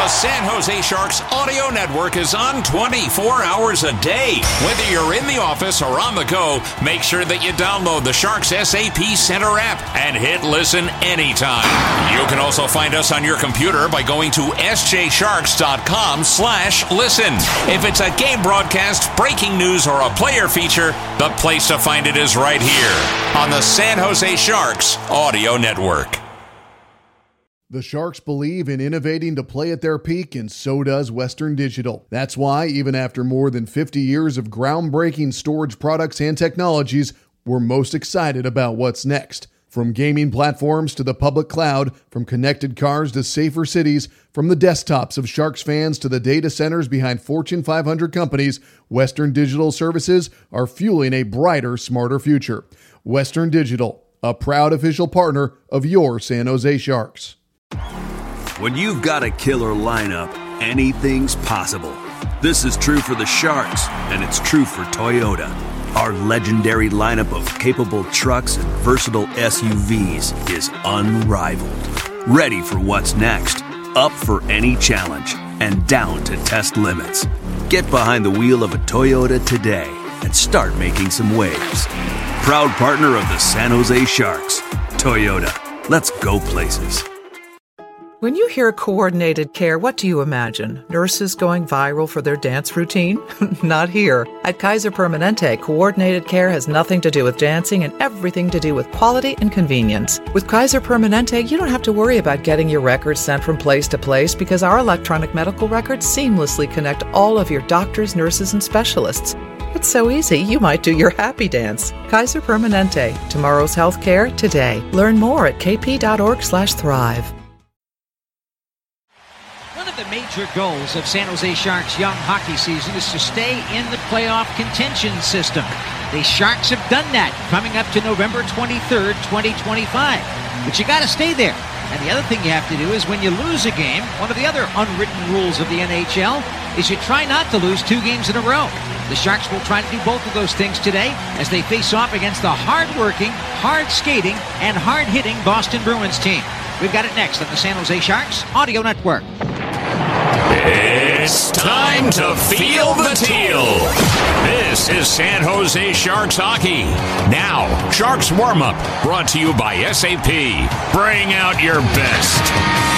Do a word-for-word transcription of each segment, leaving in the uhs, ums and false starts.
The San Jose Sharks Audio Network is on twenty-four hours a day. Whether you're in the office or on the go, make sure that you download the Sharks S A P Center app and hit listen anytime. You can also find us on your computer by going to s j sharks dot com slash listen. If it's a game broadcast, breaking news, or a player feature, the place to find it is right here on the San Jose Sharks Audio Network. The Sharks believe in innovating to play at their peak, and so does Western Digital. That's why, even after more than fifty years of groundbreaking storage products and technologies, we're most excited about what's next. From gaming platforms to the public cloud, from connected cars to safer cities, from the desktops of Sharks fans to the data centers behind Fortune five hundred companies, Western Digital services are fueling a brighter, smarter future. Western Digital, a proud official partner of your San Jose Sharks. When you've got a killer lineup, anything's possible. This is true for the Sharks, and it's true for Toyota. Our legendary lineup of capable trucks and versatile S U Vs is unrivaled. Ready for what's next, up for any challenge, and down to test limits. Get behind the wheel of a Toyota today and start making some waves. Proud partner of the San Jose Sharks, Toyota. Let's go places. When you hear coordinated care, what do you imagine? Nurses going viral for their dance routine? Not here. At Kaiser Permanente, coordinated care has nothing to do with dancing and everything to do with quality and convenience. With Kaiser Permanente, you don't have to worry about getting your records sent from place to place because our electronic medical records seamlessly connect all of your doctors, nurses, and specialists. It's so easy, you might do your happy dance. Kaiser Permanente. Tomorrow's healthcare today. Learn more at k p dot org slash thrive. One of the major goals of San Jose Sharks' young hockey season is to stay in the playoff contention system. The Sharks have done that coming up to November twenty-third, twenty twenty-five. But you got to stay there. And the other thing you have to do is when you lose a game, one of the other unwritten rules of the N H L is you try not to lose two games in a row. The Sharks will try to do both of those things today as they face off against the hard-working, hard-skating, and hard-hitting Boston Bruins team. We've got it next on the San Jose Sharks Audio Network. It's time to feel the teal. This is San Jose Sharks hockey. Now, Sharks warm-up brought to you by S A P. Bring out your best.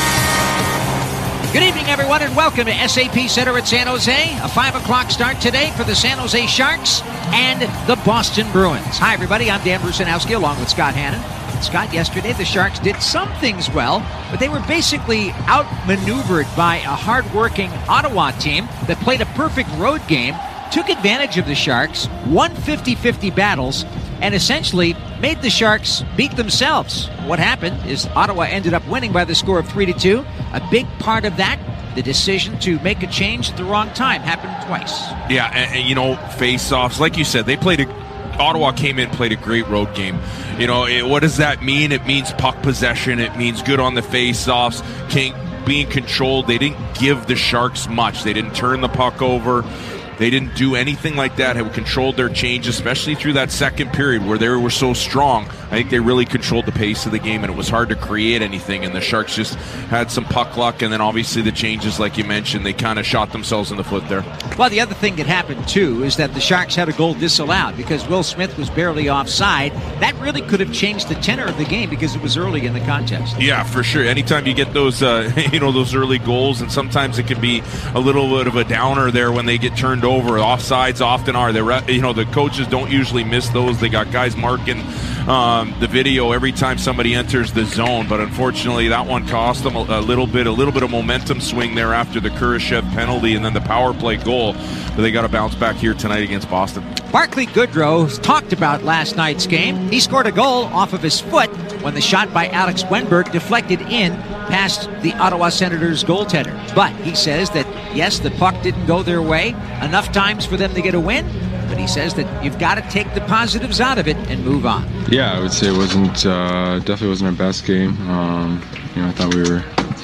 Good evening, everyone, and welcome to S A P Center at San Jose. A five o'clock start today for the San Jose Sharks and the Boston Bruins. Hi, everybody. I'm Dan Brusinowski along with Scott Hannon. Scott, yesterday the Sharks did some things well, but they were basically outmaneuvered by a hard-working Ottawa team that played a perfect road game, took advantage of the Sharks, won fifty-fifty battles, and essentially made the Sharks beat themselves. What happened is Ottawa ended up winning by the score of three to two. A big part of that, the decision to make a change at the wrong time, happened twice. Yeah, and, and you know, face-offs, like you said, they played a Ottawa came in, played a great road game. You know, it, what does that mean? It means puck possession. It means good on the face-offs, being controlled. They didn't give the Sharks much. They didn't turn the puck over. They didn't do anything like that. Have controlled their change, especially through that second period where they were so strong. I think they really controlled the pace of the game, and it was hard to create anything. And the Sharks just had some puck luck, and then obviously the changes, like you mentioned, they kind of shot themselves in the foot there. Well, the other thing that happened, too, is that the Sharks had a goal disallowed because Will Smith was barely offside. That really could have changed the tenor of the game because it was early in the contest. Yeah, for sure. Anytime you get those, uh, you know, those early goals, and sometimes it can be a little bit of a downer there when they get turned over. Offsides often are. They, you know, the coaches don't usually miss those. They got guys marking um, the video every time somebody enters the zone, but unfortunately that one cost them a, a little bit, a little bit of momentum swing there after the Kurashev penalty and then the power play goal. But they got to bounce back here tonight against Boston. Barclay Goodrow talked about last night's game. He scored a goal off of his foot when the shot by Alex Wenberg deflected in past the Ottawa Senators goaltender. But he says that, yes, the puck didn't go their way enough times for them to get a win, but he says that you've got to take the positives out of it and move on. Yeah, I would say it wasn't, uh, definitely wasn't our best game. Um, you know, I thought we were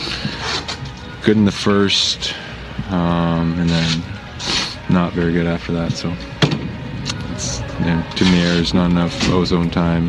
good in the first, um, and then not very good after that. So it's, you know, too many errors, not enough ozone time.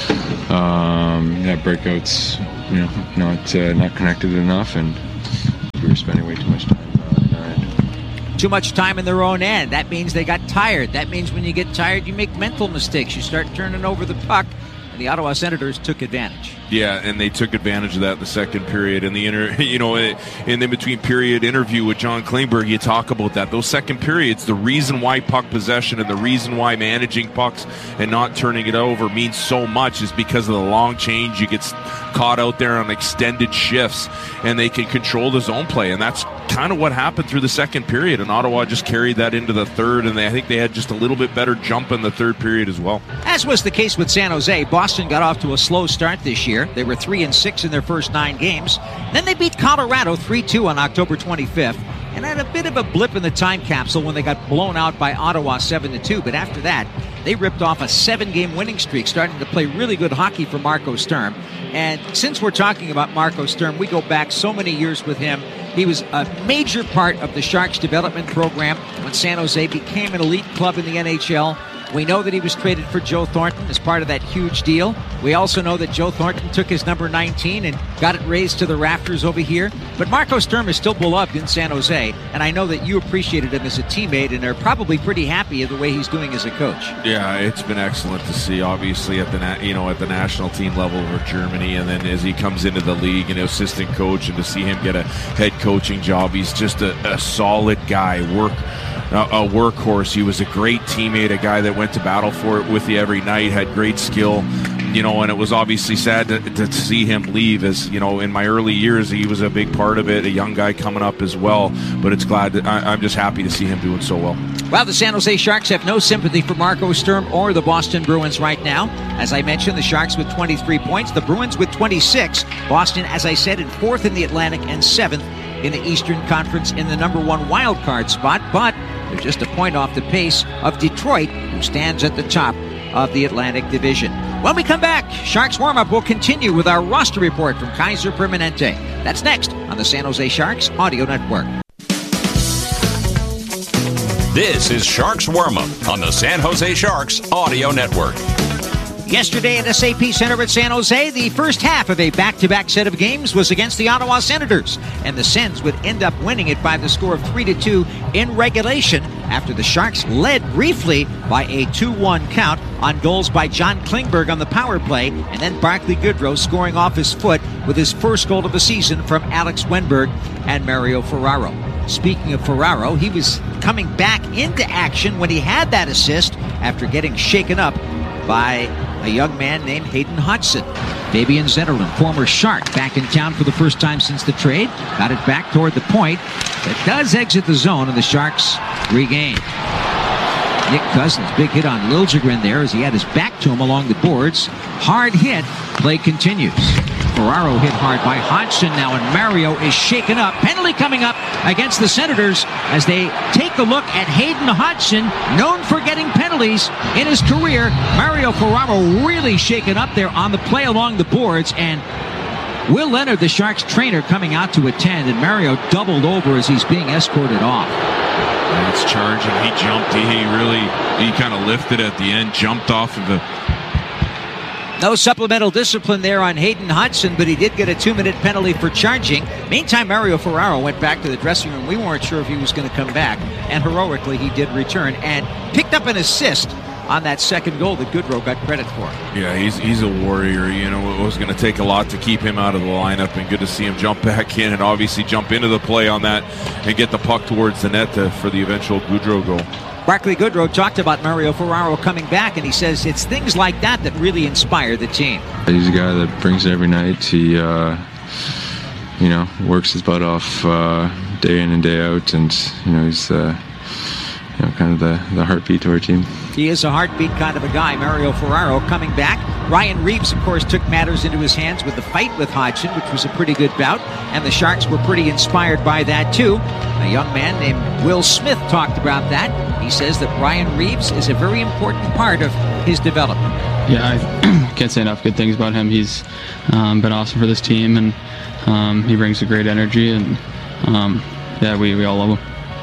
Um, yeah, breakouts, you know, not uh, not connected enough, and we were spending way too much time uh, in our end. Too much time in their own end. That means they got tired. That means when you get tired, you make mental mistakes. You start turning over the puck. And the Ottawa Senators took advantage. Yeah, and they took advantage of that in the second period. And the inter, you know, in the between period interview with John Klingberg, you talk about that. Those second periods, the reason why puck possession and the reason why managing pucks and not turning it over means so much is because of the long change. You get caught out there on extended shifts, and they can control the zone play. And that's kind of what happened through the second period. And Ottawa just carried that into the third, and they, I think they had just a little bit better jump in the third period as well. As was the case with San Jose, Boston got off to a slow start this year. They were three and six in their first nine games. Then they beat Colorado three two on October twenty-fifth, and had a bit of a blip in the time capsule when they got blown out by Ottawa seven to two. But after that, they ripped off a seven-game winning streak, starting to play really good hockey for Marco Sturm. And since we're talking about Marco Sturm, we go back so many years with him. He was a major part of the Sharks development program when San Jose became an elite club in the N H L. We know that he was traded for Joe Thornton as part of that huge deal. We also know that Joe Thornton took his number nineteen and got it raised to the rafters over here. But Marco Sturm is still beloved in San Jose, and I know that you appreciated him as a teammate and are probably pretty happy of the way he's doing as a coach. Yeah, it's been excellent to see, obviously, at the na- you know at the national team level for Germany, and then as he comes into the league and assistant coach, and to see him get a head coaching job. He's just a, a solid guy. Work. A workhorse. He was a great teammate, a guy that went to battle for it with you every night, had great skill, you know, and it was obviously sad to, to see him leave. As you know, in my early years, he was a big part of it, a young guy coming up as well, but it's glad that I, I'm just happy to see him doing so well. Well, the San Jose Sharks have no sympathy for Marco Sturm or the Boston Bruins right now. As I mentioned, the Sharks with twenty-three points, the Bruins with twenty-six. Boston, as I said, in fourth in the Atlantic and seventh in the Eastern Conference in the number one wild card spot, but they're just a point off the pace of Detroit, who stands at the top of the Atlantic Division. When we come back, Sharks warm-up will continue with our roster report from Kaiser Permanente. That's next on the San Jose Sharks Audio Network. This is Sharks Warm-Up on the San Jose Sharks Audio Network. Yesterday at S A P Center at San Jose, the first half of a back-to-back set of games was against the Ottawa Senators, and the Sens would end up winning it by the score of three to two in regulation after the Sharks led briefly by a two one count on goals by John Klingberg on the power play, and then Barclay Goodrow scoring off his foot with his first goal of the season from Alex Wenberg and Mario Ferraro. Speaking of Ferraro, he was coming back into action when he had that assist after getting shaken up by a young man named Hayden Hodgson. Fabian Zetterlund, former Shark, back in town for the first time since the trade. Got it back toward the point. It does exit the zone, and the Sharks regain. Nick Cousins, big hit on Liljegren there as he had his back to him along the boards. Hard hit. Play continues. Ferraro hit hard by Hodgson now, and Mario is shaken up. Penalty coming up against the Senators as they take a look at Hayden Hodgson, known for getting penalties in his career. Mario Ferraro really shaken up there on the play along the boards, and Will Leonard, the Sharks trainer, coming out to attend, and Mario doubled over as he's being escorted off. And it's charging. He jumped. He, he really, he kind of lifted at the end, jumped off of the... No supplemental discipline there on Hayden Hodgson, but he did get a two-minute penalty for charging. Meantime, Mario Ferraro went back to the dressing room. We weren't sure if he was going to come back, and heroically he did return and picked up an assist on that second goal that Goodrow got credit for. Yeah, he's he's a warrior. You know, it was going to take a lot to keep him out of the lineup, and good to see him jump back in and obviously jump into the play on that and get the puck towards the net to, for the eventual Goodrow goal. Barclay Goodrow talked about Mario Ferraro coming back, and he says it's things like that that really inspire the team. He's a guy that brings it every night. He, uh, you know, works his butt off uh, day in and day out, and you know he's, uh, you know, kind of the, the heartbeat to our team. He is a heartbeat kind of a guy, Mario Ferraro, coming back. Ryan Reeves, of course, took matters into his hands with the fight with Hodgson, which was a pretty good bout, and the Sharks were pretty inspired by that, too. A young man named Will Smith talked about that. He says that Ryan Reeves is a very important part of his development. Yeah, I can't say enough good things about him. He's um, been awesome for this team, and um, he brings a great energy, and um, yeah, we, we all love him.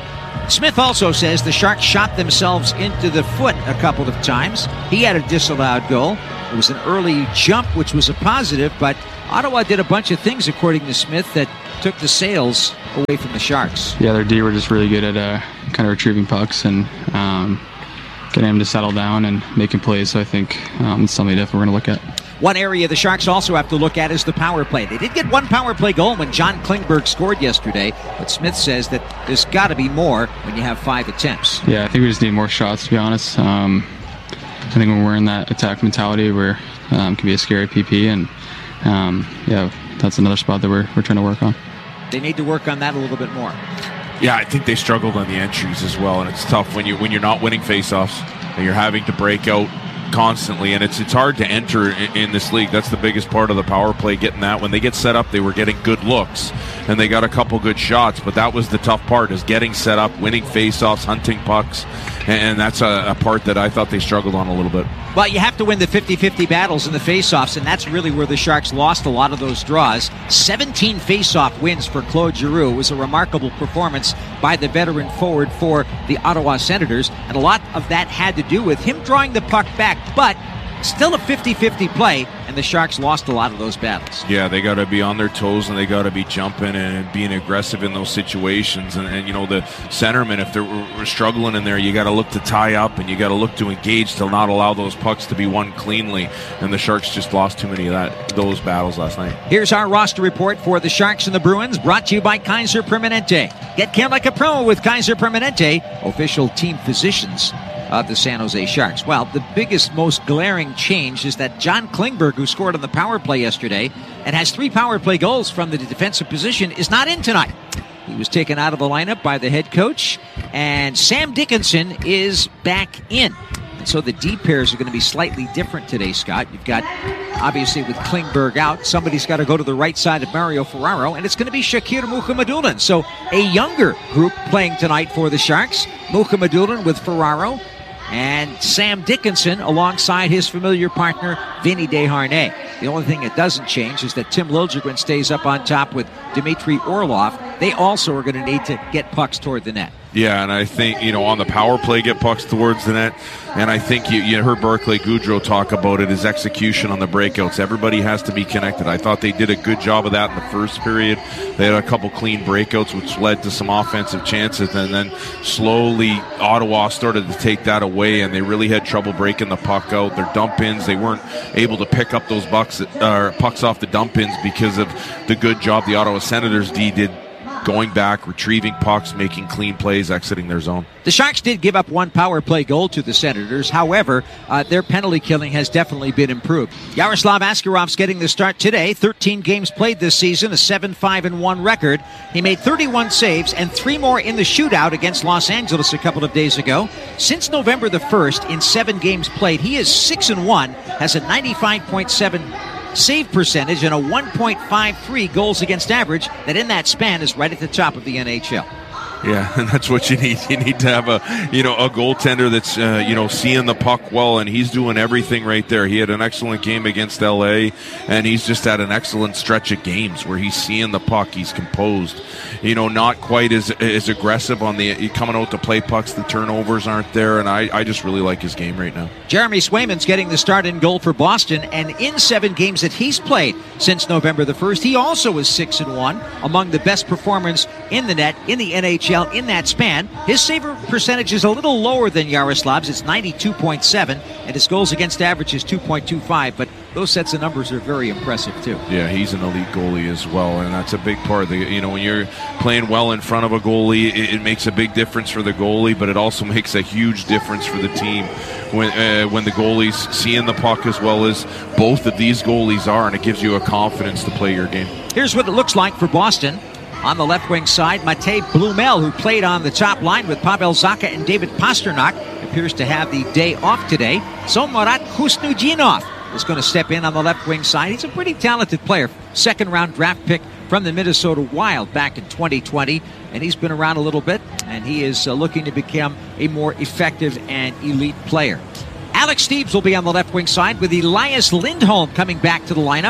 Smith also says the Sharks shot themselves into the foot a couple of times. He had a disallowed goal. It was an early jump, which was a positive, but Ottawa did a bunch of things, according to Smith, that took the sails away from the Sharks. Yeah, their D were just really good at uh, kind of retrieving pucks and um, getting them to settle down and making plays. So I think um, it's something definitely we're going to look at. One area the Sharks also have to look at is the power play. They did get one power play goal when John Klingberg scored yesterday, but Smith says that there's got to be more when you have five attempts. Yeah, I think we just need more shots, to be honest. Um, I think when we're in that attack mentality, where um, can be a scary P P, and um, yeah, that's another spot that we're we're trying to work on. They need to work on that a little bit more. Yeah, I think they struggled on the entries as well, and it's tough when you when you're not winning faceoffs and you're having to break out constantly, and it's it's hard to enter in, in this league. That's the biggest part of the power play, getting that. When they get set up, they were getting good looks, and they got a couple good shots, but that was the tough part, is getting set up, winning faceoffs, hunting pucks, and that's a, a part that I thought they struggled on a little bit. Well, you have to win the fifty-fifty battles in the faceoffs, and that's really where the Sharks lost a lot of those draws. seventeen faceoff wins for Claude Giroux. It was a remarkable performance by the veteran forward for the Ottawa Senators, and a lot of that had to do with him drawing the puck back, but still a fifty-fifty play, and the Sharks lost a lot of those battles. Yeah, they got to be on their toes, and they got to be jumping and being aggressive in those situations. And, and you know, the centermen, if they're we're struggling in there, you got to look to tie up, and you got to look to engage to not allow those pucks to be won cleanly. And the Sharks just lost too many of that those battles last night. Here's our roster report for the Sharks and the Bruins, brought to you by Kaiser Permanente. Get care like a pro with Kaiser Permanente, official team physicians of the San Jose Sharks. Well, the biggest, most glaring change is that John Klingberg, who scored on the power play yesterday and has three power play goals from the defensive position, is not in tonight. He was taken out of the lineup by the head coach, and Sam Dickinson is back in. And so the D pairs are going to be slightly different today, Scott. You've got, obviously, with Klingberg out, somebody's got to go to the right side of Mario Ferraro, and it's going to be Shakir Mukhamadullin. So a younger group playing tonight for the Sharks. Mukhamadullin with Ferraro, and Sam Dickinson alongside his familiar partner, Vinny Desharnais. The only thing that doesn't change is that Tim Liljegren stays up on top with Dmitry Orlov. They also are going to need to get pucks toward the net. Yeah, and I think, you know, on the power play, get pucks towards the net. And I think you, you heard Barclay Goodrow talk about it, his execution on the breakouts. Everybody has to be connected. I thought they did a good job of that in the first period. They had a couple clean breakouts, which led to some offensive chances. And then slowly Ottawa started to take that away, and they really had trouble breaking the puck out. Their dump-ins, they weren't able to pick up those bucks, uh, pucks off the dump-ins because of the good job the Ottawa Senators D did going back, retrieving pucks, making clean plays, exiting their zone. The Sharks did give up one power play goal to the Senators. However, uh, their penalty killing has definitely been improved. Yaroslav Askarov's getting the start today. thirteen games played this season, a seven five one record. He made thirty-one saves and three more in the shootout against Los Angeles a couple of days ago. Since November the first, in seven games played, he is six and one, has a ninety-five point seven save percentage and a one point five three goals against average that in that span is right at the top of the N H L. Yeah, and that's what you need. You need to have a, you know, a goaltender that's, uh, you know, seeing the puck well, and he's doing everything right there. He had an excellent game against L A, and he's just had an excellent stretch of games where he's seeing the puck, he's composed. You know, not quite as as aggressive on the coming out to play pucks. The turnovers aren't there, and I, I just really like his game right now. Jeremy Swayman's getting the start in goal for Boston, and in seven games that he's played since November the first, he also is six and one, among the best performers in the net in the N H L in that span. His save percentage is a little lower than Yaroslav's. It's ninety-two point seven, and his goals against average is two point two five, but those sets of numbers are very impressive too. Yeah, he's an elite goalie as well, and that's a big part of the, you know, when you're playing well in front of a goalie, it, it makes a big difference for the goalie, but it also makes a huge difference for the team when uh, when the goalie's seeing the puck as well as both of these goalies are, and it gives you a confidence to play your game. Here's what it looks like for Boston. On the left wing side, Matej Blumel, who played on the top line with Pavel Zacha and David Pasternak, appears to have the day off today. So Marat Khusnutdinov is going to step in on the left wing side. He's a pretty talented player. Second round draft pick from the Minnesota Wild back in twenty twenty. And he's been around a little bit, and he is uh, looking to become a more effective and elite player. Alex Steeves will be on the left wing side with Elias Lindholm coming back to the lineup.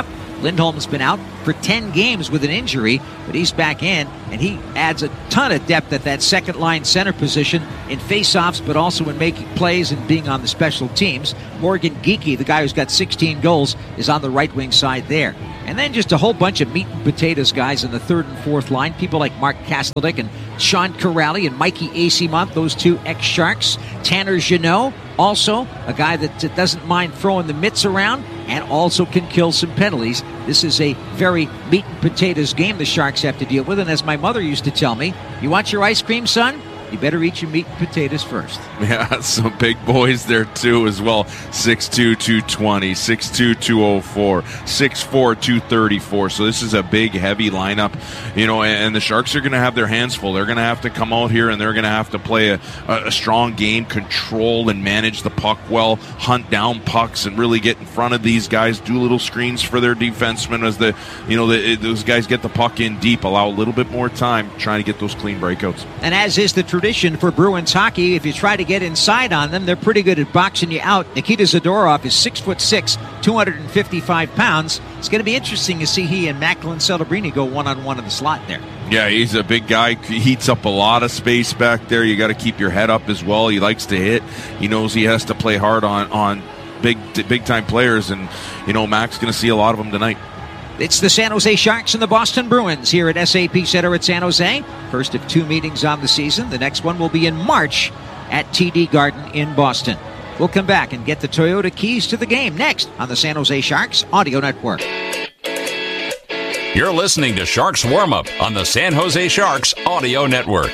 Lindholm's been out for ten games with an injury, but he's back in, and he adds a ton of depth at that second-line center position in face-offs, but also in making plays and being on the special teams. Morgan Geekie, the guy who's got sixteen goals, is on the right wing side there. And then just a whole bunch of meat and potatoes guys in the third and fourth line. People like Mark Kasteldick and Sean Corrali and Mikey Asimont, those two ex-Sharks. Tanner Jeannot, also a guy that doesn't mind throwing the mitts around and also can kill some penalties. This is a very meat and potatoes game the Sharks have to deal with. And as my mother used to tell me, you want your ice cream, son? You better eat your meat and potatoes first. Yeah, some big boys there too as well. six two, two twenty, six two, two oh four, six four, two thirty-four. So this is a big, heavy lineup, you know, and the Sharks are going to have their hands full. They're going to have to come out here and they're going to have to play a, a strong game, control and manage the puck well, hunt down pucks and really get in front of these guys, do little screens for their defensemen as the, you know, the, those guys get the puck in deep, allow a little bit more time trying to get those clean breakouts. And as is the tradition for Bruins hockey, if you try to get inside on them, they're pretty good at boxing you out. Nikita Zadorov is six foot six, two hundred fifty-five pounds. It's going to be interesting to see he and Macklin Celebrini go one-on-one in the slot there. Yeah, he's a big guy. He heats up a lot of space back there. You got to keep your head up as well. He likes to hit. He knows he has to play hard on, on big, big-time players, and, you know, Mac's going to see a lot of them tonight. It's the San Jose Sharks and the Boston Bruins here at S A P Center at San Jose. First of two meetings on the season. The next one will be in March at T D Garden in Boston. We'll come back and get the Toyota keys to the game next on the San Jose Sharks Audio Network. You're listening to Sharks Warm-Up on the San Jose Sharks Audio Network.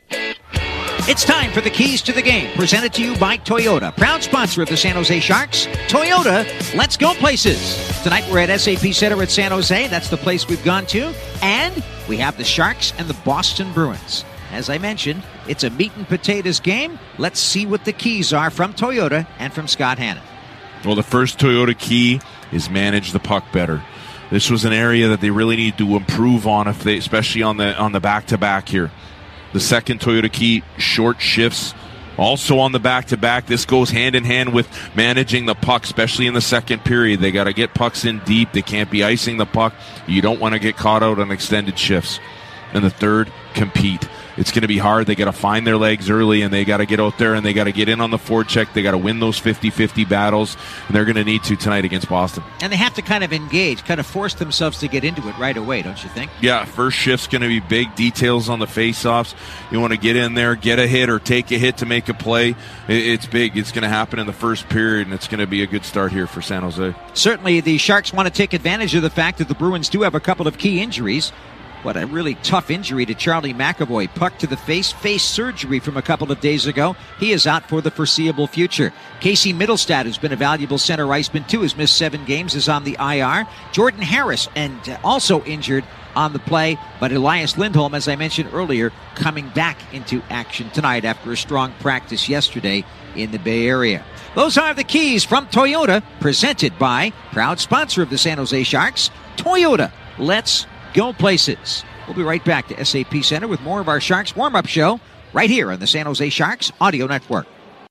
It's time for the keys to the game, presented to you by Toyota, proud sponsor of the San Jose Sharks. Toyota, let's go places. Tonight we're at S A P Center at San Jose. That's the place we've gone to. And we have the Sharks and the Boston Bruins. As I mentioned, it's a meat and potatoes game. Let's see what the keys are from Toyota and from Scott Hannon. Well, the first Toyota key is manage the puck better. This was an area that they really need to improve on, if they, especially on the on the back-to-back here. The second Toyota key, short shifts. Also on the back-to-back, this goes hand-in-hand with managing the puck, especially in the second period. They got to get pucks in deep. They can't be icing the puck. You don't want to get caught out on extended shifts. And the third, compete. It's going to be hard. They got to find their legs early, and they got to get out there, and they got to get in on the forecheck. They got to win those fifty-fifty battles, and they're going to need to tonight against Boston. And they have to kind of engage, kind of force themselves to get into it right away, don't you think? Yeah, first shift's going to be big. Details on the face-offs. You want to get in there, get a hit, or take a hit to make a play. It's big. It's going to happen in the first period, and it's going to be a good start here for San Jose. Certainly, the Sharks want to take advantage of the fact that the Bruins do have a couple of key injuries. What a really tough injury to Charlie McAvoy. Puck to the face, face surgery from a couple of days ago. He is out for the foreseeable future. Casey Middlestad, who's been a valuable center iceman too, has missed seven games, is on the I R. Jordan Harris, and also injured on the play, but Elias Lindholm, as I mentioned earlier, coming back into action tonight after a strong practice yesterday in the Bay Area. Those are the keys from Toyota, presented by proud sponsor of the San Jose Sharks, Toyota. Let's go places. We'll be right back to S A P Center with more of our Sharks warm-up show right here on the San Jose Sharks Audio Network.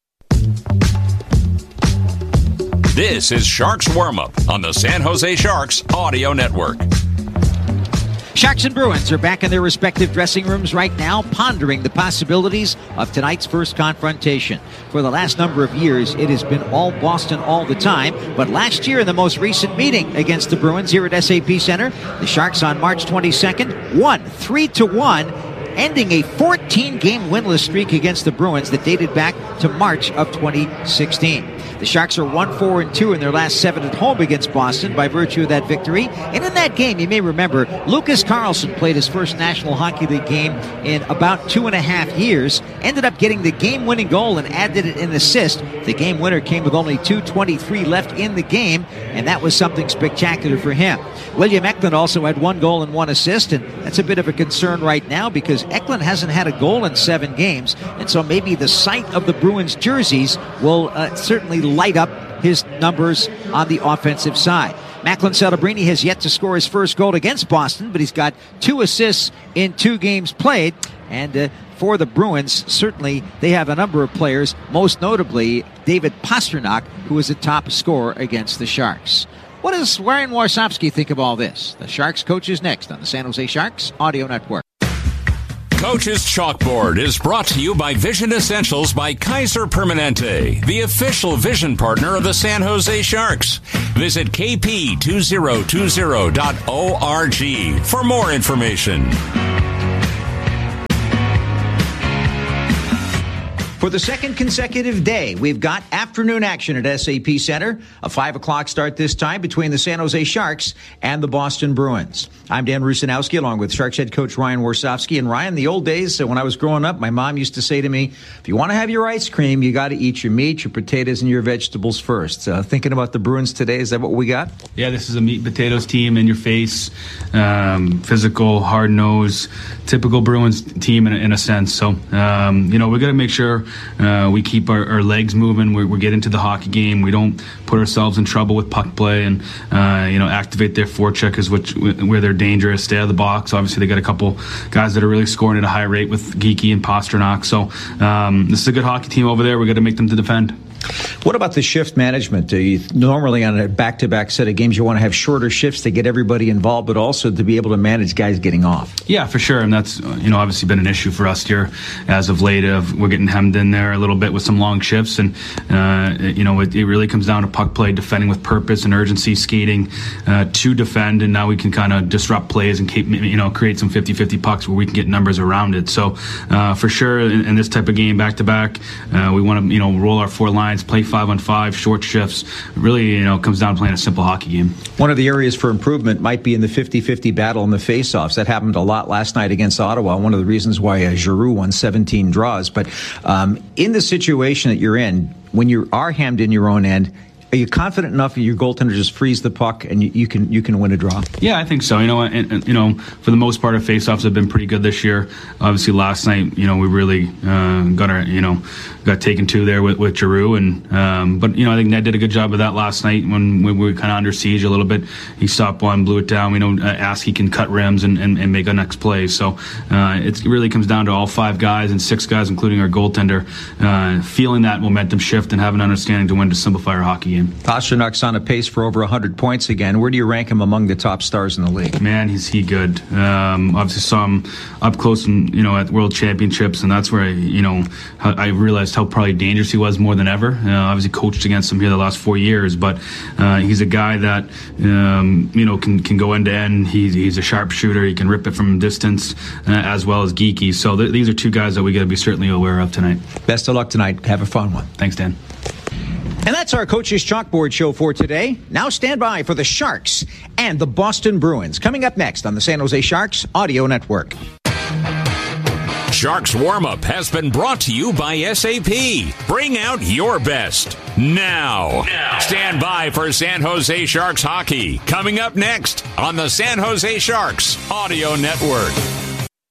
This is Sharks Warm-Up on the San Jose Sharks Audio Network. Sharks and Bruins are back in their respective dressing rooms right now, pondering the possibilities of tonight's first confrontation. For the last number of years, it has been all Boston all the time, but last year in the most recent meeting against the Bruins here at S A P Center, the Sharks on March twenty-second won three to one, ending a fourteen-game winless streak against the Bruins that dated back to March of twenty sixteen. The Sharks are one four and two in their last seven at home against Boston by virtue of that victory. And in that game, you may remember, Lucas Carlson played his first National Hockey League game in about two and a half years, ended up getting the game-winning goal and added an assist. The game winner came with only two twenty-three left in the game, and that was something spectacular for him. William Eklund also had one goal and one assist, and that's a bit of a concern right now because Eklund hasn't had a goal in seven games, and so maybe the sight of the Bruins jerseys will uh, certainly light up his numbers on the offensive side. Macklin Celebrini has yet to score his first goal against Boston, but he's got two assists in two games played, and uh, for the Bruins, certainly they have a number of players, most notably David Pastrnak, who is a top scorer against the Sharks. What does Ryan Warsofsky think of all this? The Sharks coach is next on the San Jose Sharks Audio Network. Coach's Chalkboard is brought to you by Vision Essentials by Kaiser Permanente, the official vision partner of the San Jose Sharks. Visit k p two thousand twenty dot org for more information. For the second consecutive day, we've got afternoon action at S A P Center. A five o'clock start this time between the San Jose Sharks and the Boston Bruins. I'm Dan Rusanowski, along with Sharks head coach Ryan Warsofsky. And Ryan, the old days, when I was growing up, my mom used to say to me, if you want to have your ice cream, you got to eat your meat, your potatoes, and your vegetables first. Uh, thinking about the Bruins today, is that what we got? Yeah, this is a meat and potatoes team, in your face, um, physical, hard-nosed, typical Bruins team in, in a sense. So, um, you know, we're going to make sure Uh, we keep our, our legs moving. We're, we're getting to the hockey game. We don't put ourselves in trouble with puck play and, uh, you know, activate their forecheckers, which where they're dangerous. Stay out of the box. Obviously, they got a couple guys that are really scoring at a high rate with Geekie and Pasternak. So um, this is a good hockey team over there. We got to make them to defend. What about the shift management? Uh, you, normally on a back-to-back set of games, you want to have shorter shifts to get everybody involved, but also to be able to manage guys getting off. Yeah, for sure. And that's, you know, obviously been an issue for us here as of late. Of we're getting hemmed in there a little bit with some long shifts. And, uh, you know, it, it really comes down to puck play, defending with purpose and urgency, skating uh, to defend. And now we can kind of disrupt plays and keep, you know, create some fifty-fifty pucks where we can get numbers around it. So uh, for sure, in, in this type of game, back-to-back, uh, we want to, you know, roll our four lines, play five on five, short shifts. Really, you know, comes down to playing a simple hockey game. One of the areas for improvement might be in the fifty-fifty battle in the faceoffs. That happened a lot last night against Ottawa. One of the reasons why uh, Giroux won seventeen draws. But um, in the situation that you're in, when you are hemmed in your own end, are you confident enough that your goaltender just frees the puck and you, you can you can win a draw? Yeah, I think so. You know, and, and, you know, for the most part, our faceoffs have been pretty good this year. Obviously, last night, you know, we really uh, got our, you know, got taken to there with, with Giroux, and um, but you know, I think Ned did a good job of that last night when we were kind of under siege a little bit. He stopped one, blew it down. We know uh, Askey can cut rims and, and, and make a next play. So uh, it really comes down to all five guys and six guys, including our goaltender, uh, feeling that momentum shift and having an understanding to when to simplify our hockey game. Pasternak's on a pace for over one hundred points again. Where do you rank him among the top stars in the league? Man, is he good. Um, obviously saw him up close and, you know, at World Championships, and that's where I, you know, I realized how probably dangerous he was more than ever. Uh, obviously coached against him here the last four years, but uh, he's a guy that, um, you know, can, can go end to end. He's, he's a sharpshooter. He can rip it from distance uh, as well as geeky. So th- these are two guys that we got to be certainly aware of tonight. Best of luck tonight. Have a fun one. Thanks, Dan. And that's our Coach's Chalkboard show for today. Now stand by for the Sharks and the Boston Bruins, coming up next on the San Jose Sharks Audio Network. Sharks Warm-Up has been brought to you by S A P. Bring out your best now. now. Stand by for San Jose Sharks hockey, coming up next on the San Jose Sharks Audio Network.